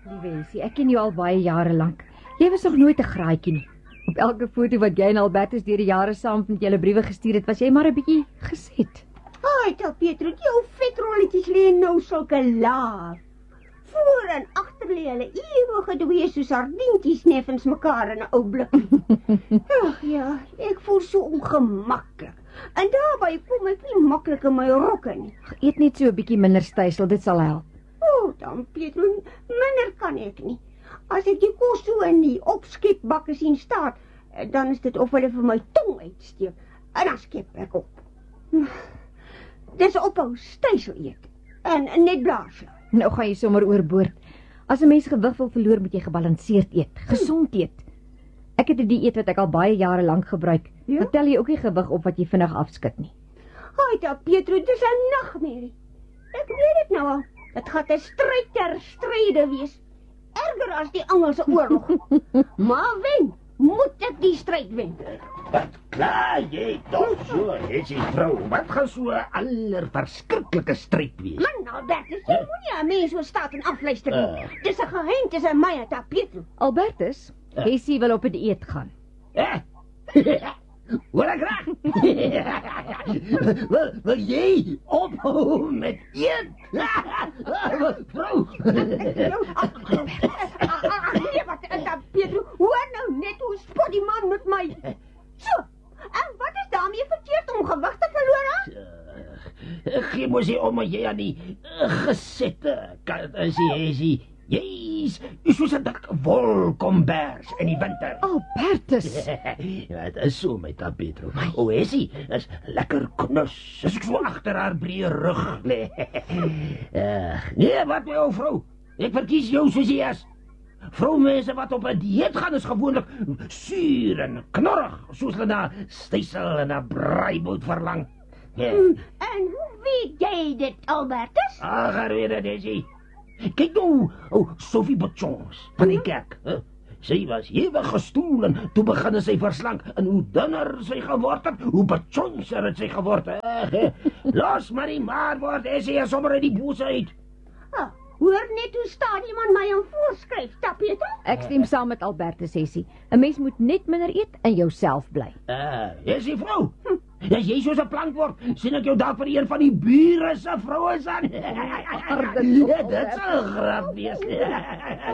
Liewe Jessie, ek ken jou al baie jare lank. Jy was nog nooit 'n graaitjie nie. Op elke foto wat jy en Albertus deur die jare saam met julle briewe gestuur het, was jy maar 'n bietjie geset. Ai, Tel Pietro, jou vetrolletjies lê nou sulke laag. Voor en agter lê hulle ewig gedwee soos sardientjies neffens mekaar in 'n ou blikkie. Ag ja, ek voel so ongemaklik. En daarbey kom ek nie maklik in my rokke nie. Eet net so 'n bietjie minder stysel, dit sal help. O, dan Pietro, minder kan ek nie. As ek die kos so in die opskepbakke sien staan, dan is dit of hulle vir my tong uitsteek. En dan skep ek op. Dis ophou stysel eet. En net blaas. Nou gaan jy sommer oorboord. As 'n mens gewig wil verloor, moet jy gebalanseerd eet, gesond eet. Ek het 'n dieet wat ek al baie jare lank gebruik. Ja? Dan tel jy ook nie gewig op wat jy vinnig afskit nie. Haai, Tel Pietro, dis 'n nagmerrie. Ek weet dit nou al. Dit gaan 'n stryd ter stryde wees. Erger as die Engelse oorlog. Maar wen, moet ek die stryd wen. Wat klaar jy toch so, Jessie vrou? Wat gaan so 'n allerverskriklike stryd wees? Man, Albertus, jy moenie 'n mens so staat en afluister nie. Dis 'n geheim tussen my en Tel Pietro. Albertus, Jessie wil op 'n dieet gaan. Wil ek graag? wil jy ophou met eet? Vrou! Nee, wat, Tel Pietro, hoor nou net hoe spot die man met my. So, en wat is daarmee verkeerd om gewig te verloor, hè? Gee mos nie om jy aan die gesette kant is, Jessie. Jy's soos 'n dik wolkombers in die winter. Albertus! Ja, dit is so met Tel Pietro. O, Jessie, is lekker knus. As ek so agter haar breë rug lê. Nee, wat my ou vrou? Ek verkies jou soos jy is. Vroumense wat op 'n dieet gaan is gewoonlik suur en knorrig, soos hulle na stysel en 'n braaibout verlang. En hoe weet jy dit, Albertus? Ag, weet dit, Jessie. Kyk nou, Sophie Botjons van die kerk. Sy was ewig gestoel en toe begin sy verslank. En hoe dunner sy geword het, hoe Botjonser het sy geword. Los maar die maar word, Jessie, is sommer uit die boos uit. Hoor net hoe staan iemand my in voorskryf, Tel Pietro? Ek stem saam met Albertus, Jessie. 'n Mens moet net minder eet en jouself bly. Jessie vrou. As jy soos 'n plank word, sien ek jou dalk vir een van die bure se vroue aan. Dit sal grap wees.